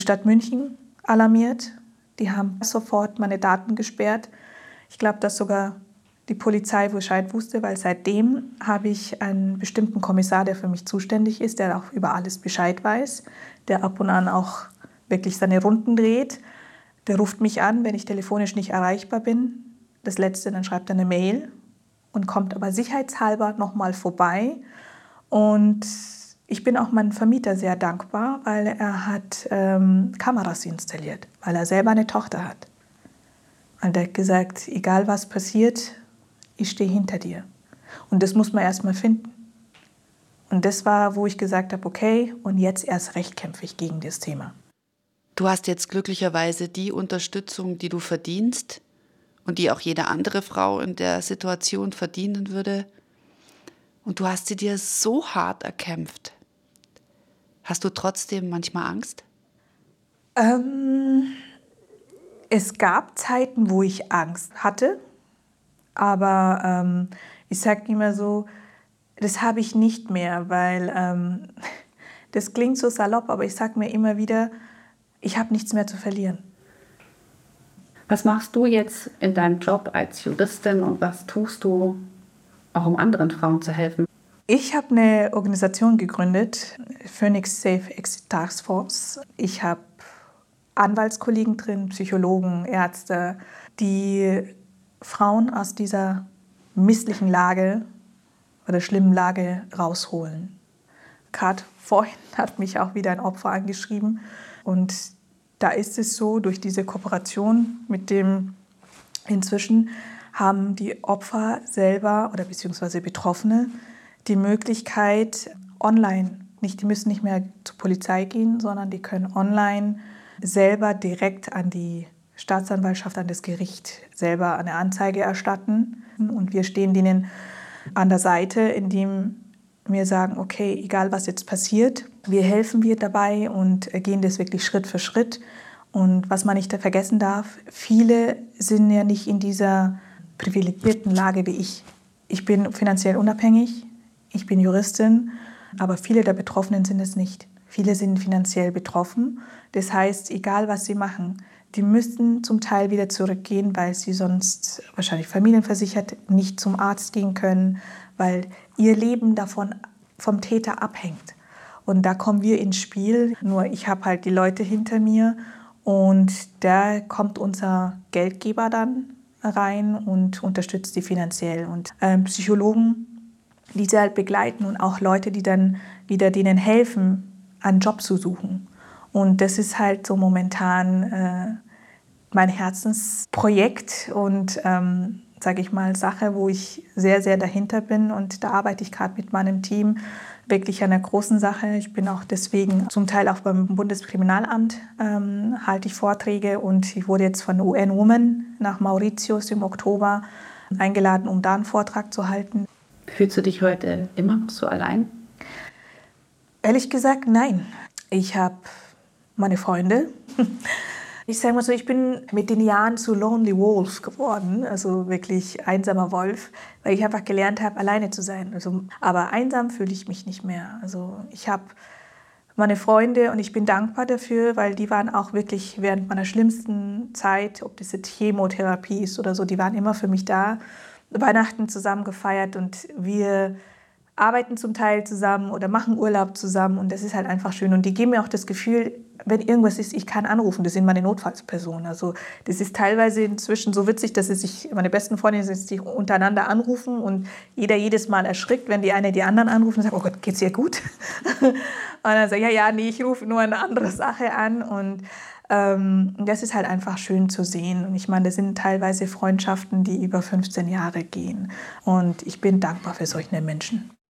Stadt München alarmiert. Die haben sofort meine Daten gesperrt. Ich glaube, dass sogar die Polizei Bescheid wusste, weil seitdem habe ich einen bestimmten Kommissar, der für mich zuständig ist, der auch über alles Bescheid weiß, der ab und an auch wirklich seine Runden dreht. Der ruft mich an, wenn ich telefonisch nicht erreichbar bin. Das Letzte, dann schreibt er eine Mail und kommt aber sicherheitshalber nochmal vorbei. Und ich bin auch meinem Vermieter sehr dankbar, weil er hat Kameras installiert, weil er selber eine Tochter hat. Und er hat gesagt, egal was passiert, ich stehe hinter dir. Und das muss man erst mal finden. Und das war, wo ich gesagt habe, okay, und jetzt erst recht kämpfe ich gegen das Thema. Du hast jetzt glücklicherweise die Unterstützung, die du verdienst und die auch jede andere Frau in der Situation verdienen würde. Und du hast sie dir so hart erkämpft. Hast du trotzdem manchmal Angst? Es gab Zeiten, wo ich Angst hatte, aber ich sage immer so, das habe ich nicht mehr, weil das klingt so salopp, aber ich sage mir immer wieder, ich habe nichts mehr zu verlieren. Was machst du jetzt in deinem Job als Juristin und was tust du, auch um anderen Frauen zu helfen? Ich habe eine Organisation gegründet, Phoenix Safe Exit Task Force. Ich habe Anwaltskollegen drin, Psychologen, Ärzte, die Frauen aus dieser misslichen Lage oder schlimmen Lage rausholen. Gerade vorhin hat mich auch wieder ein Opfer angeschrieben. Und da ist es so, durch diese Kooperation mit dem, inzwischen haben die Opfer selber oder beziehungsweise Betroffene die Möglichkeit online, die müssen nicht mehr zur Polizei gehen, sondern die können online selber direkt an die Staatsanwaltschaft, an das Gericht selber eine Anzeige erstatten. Und wir stehen denen an der Seite, indem wir sagen, okay, egal was jetzt passiert, wir helfen dir dabei und gehen das wirklich Schritt für Schritt. Und was man nicht vergessen darf, viele sind ja nicht in dieser privilegierten Lage wie ich. Ich bin finanziell unabhängig, ich bin Juristin, aber viele der Betroffenen sind es nicht. Viele sind finanziell betroffen. Das heißt, egal was sie machen, die müssten zum Teil wieder zurückgehen, weil sie sonst wahrscheinlich familienversichert nicht zum Arzt gehen können, weil ihr Leben davon vom Täter abhängt. Und da kommen wir ins Spiel. Nur ich habe halt die Leute hinter mir und da kommt unser Geldgeber dann rein und unterstützt die finanziell. Und Psychologen, die sie halt begleiten und auch Leute, die dann wieder denen helfen, einen Job zu suchen. Und das ist halt so momentan mein Herzensprojekt und sage ich mal, Sache, wo ich sehr, sehr dahinter bin. Und da arbeite ich gerade mit meinem Team wirklich an einer großen Sache. Ich bin auch deswegen zum Teil auch beim Bundeskriminalamt, halte ich Vorträge. Und ich wurde jetzt von UN Women nach Mauritius im Oktober eingeladen, um da einen Vortrag zu halten. Fühlst du dich heute immer noch so allein? Ehrlich gesagt, nein. Ich habe meine Freunde. Ich sage mal so, ich bin mit den Jahren zu Lonely Wolf geworden, also wirklich einsamer Wolf, weil ich einfach gelernt habe, alleine zu sein. Also, aber einsam fühle ich mich nicht mehr. Also ich habe meine Freunde und ich bin dankbar dafür, weil die waren auch wirklich während meiner schlimmsten Zeit, ob das jetzt Chemotherapie ist oder so, die waren immer für mich da. Weihnachten zusammen gefeiert und wir arbeiten zum Teil zusammen oder machen Urlaub zusammen und das ist halt einfach schön. Und die geben mir auch das Gefühl, wenn irgendwas ist, ich kann anrufen, das sind meine Notfallspersonen. Also das ist teilweise inzwischen so witzig, dass meine besten Freundinnen sich untereinander anrufen und jeder jedes Mal erschrickt, wenn die eine die anderen anrufen und sagt, oh Gott, geht's dir gut? Und dann sagt ja, nee, ich rufe nur eine andere Sache an und das ist halt einfach schön zu sehen. Und ich meine, das sind teilweise Freundschaften, die über 15 Jahre gehen. Und ich bin dankbar für solche Menschen.